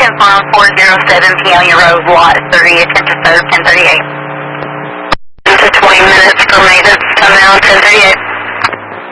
confirm 407 Peonia Road, lot 30, attempt to serve 1038. It's 20 minutes for maintenance, come out 1038.